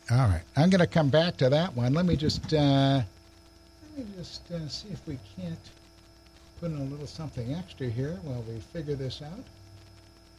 All right. I'm going to come back to that one. Let me just see if we can't put in a little something extra here while we figure this out.